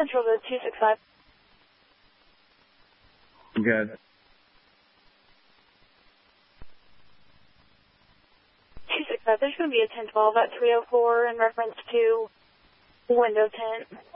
Central to 265. Good. 265, there's going to be a 1012 at 304 in reference to window tint.